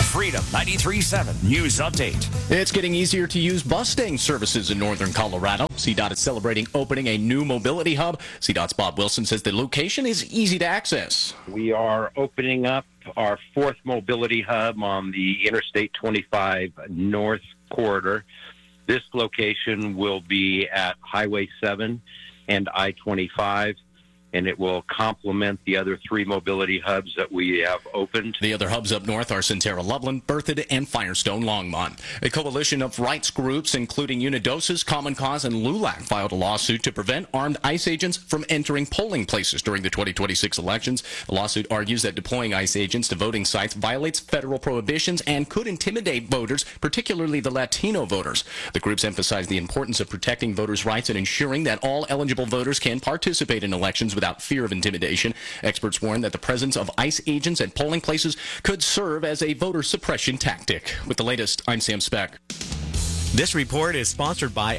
Freedom 93.7 News Update. It's getting easier to use Mustang services in northern Colorado. CDOT is celebrating opening a new mobility hub. CDOT's Bob Wilson says the location is easy to access. We are opening up our fourth mobility hub on the Interstate 25 North Corridor. This location will be at Highway 7 and I-25, and it will complement the other three mobility hubs that we have opened. The other hubs up north are Centerra Loveland, Berthoud, and Firestone Longmont. A coalition of rights groups, including Unidosis, Common Cause, and LULAC, filed a lawsuit to prevent armed ICE agents from entering polling places during the 2026 elections. The lawsuit argues that deploying ICE agents to voting sites violates federal prohibitions and could intimidate voters, particularly the Latino voters. The groups emphasize the importance of protecting voters' rights and ensuring that all eligible voters can participate in elections without fear of intimidation. Experts warn that the presence of ICE agents at polling places could serve as a voter suppression tactic. With the latest, I'm Sam Speck. This report is sponsored by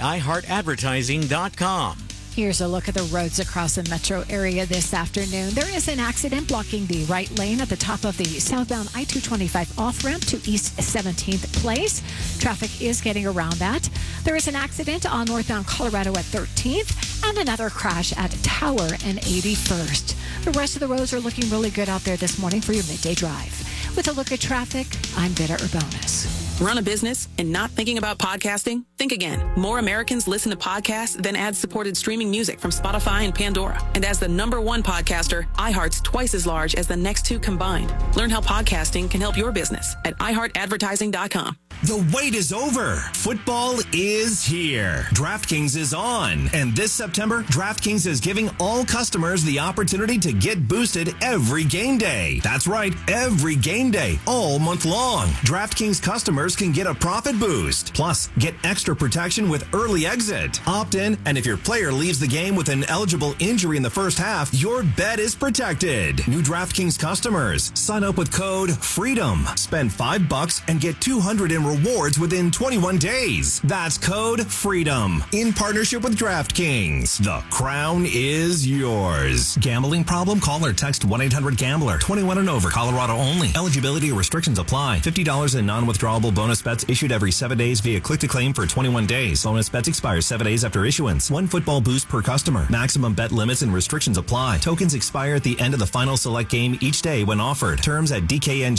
iHeartAdvertising.com. Here's a look at the roads across the metro area this afternoon. There is an accident blocking the right lane at the top of the southbound I-225 off-ramp to East 17th Place. Traffic is getting around that. There is an accident on northbound Colorado at 13th and another crash at Tower and 81st. The rest of the roads are looking really good out there this morning for your midday drive. With a look at traffic, I'm Vida Urbonis. Run a business and not thinking about podcasting? Think again. More Americans listen to podcasts than ad-supported streaming music from Spotify and Pandora. And as the #1 podcaster, iHeart's twice as large as the next two combined. Learn how podcasting can help your business at iHeartAdvertising.com. The wait is over. Football is here. DraftKings is on. And this September, DraftKings is giving all customers the opportunity to get boosted every game day. That's right, every game day, all month long. DraftKings customers can get a profit boost. Plus, get extra protection with early exit. Opt in, and if your player leaves the game with an eligible injury in the first half, your bet is protected. New DraftKings customers, sign up with code FREEDOM. Spend $5 and get $200 in rewards within 21 days. That's code FREEDOM in partnership with DraftKings. The crown is yours. Gambling problem? Call or text 1-800-GAMBLER. 21 and over. Colorado only. Eligibility restrictions apply. $50 in non-withdrawable bonus bets issued every 7 days via click-to-claim for 21 days. Bonus bets expire 7 days after issuance. 1 football boost per customer. Maximum bet limits and restrictions apply. Tokens expire at the end of the final select game each day when offered. Terms at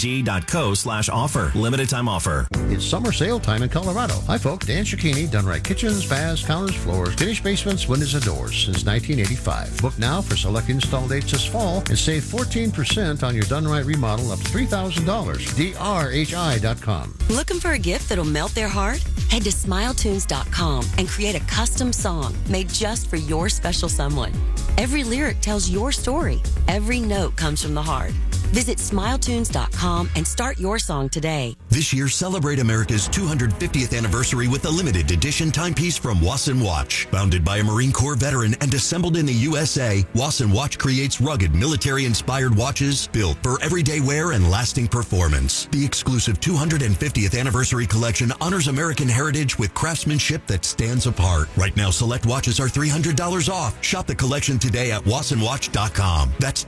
dkng.co/offer. Limited time offer. It's summer sale time in Colorado. Hi, folks. Dan Cicchini, done right kitchens, baths, counters, floors, finished basements, windows, and doors since 1985. Book now for select install dates this fall and save 14% on your done right remodel up to $3,000. drhi.com. Looking for a gift that'll melt their heart? Head to SmileTunes.com and create a custom song made just for your special someone. Every lyric tells your story. Every note comes from the heart. Visit SmileTunes.com and start your song today. This year, celebrate America's 250th anniversary with a limited edition timepiece from Wasson Watch. Founded by a Marine Corps veteran and assembled in the USA, Wasson Watch creates rugged military-inspired watches built for everyday wear and lasting performance. The exclusive 250th anniversary collection honors American heritage with craftsmanship that stands apart. Right now, select watches are $300 off. Shop the collection today at WassonWatch.com. That's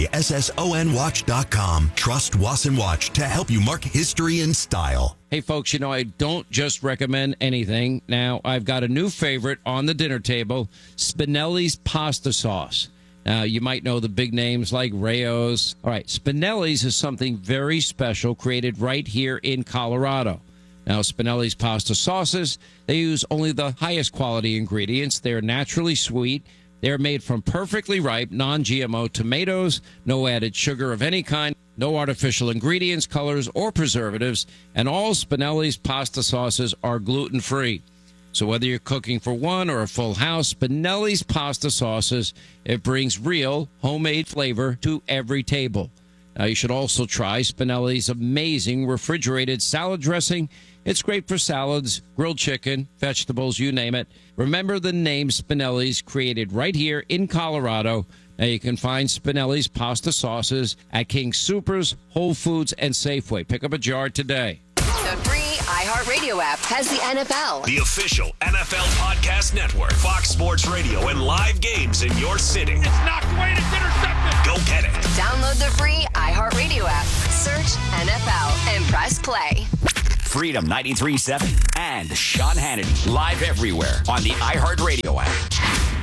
WASSON Watch.com. Trust Wasson Watch to help you mark history in style. Hey, folks, I don't just recommend anything. Now, I've got a new favorite on the dinner table, Spinelli's pasta sauce. Now, you might know the big names like Rao's. All right, Spinelli's is something very special created right here in Colorado. Now, Spinelli's pasta sauces, they use only the highest quality ingredients. They're naturally sweet. They're made from perfectly ripe, non-GMO tomatoes, no added sugar of any kind, no artificial ingredients, colors, or preservatives, and all Spinelli's pasta sauces are gluten-free. So whether you're cooking for one or a full house, Spinelli's pasta sauces, it brings real homemade flavor to every table. Now, you should also try Spinelli's amazing refrigerated salad dressing. It's great for salads, grilled chicken, vegetables, you name it. Remember the name Spinelli's, created right here in Colorado. Now, you can find Spinelli's pasta sauces at King Soopers, Whole Foods, and Safeway. Pick up a jar today. The free iHeartRadio app has the NFL. The official NFL podcast network. Fox Sports Radio and live games in your city. It's knocked away and it's intercepted. Go get it. Download the free iHeartRadio app. Search NFL and press play. Freedom 93.7 and Sean Hannity live everywhere on the iHeartRadio app.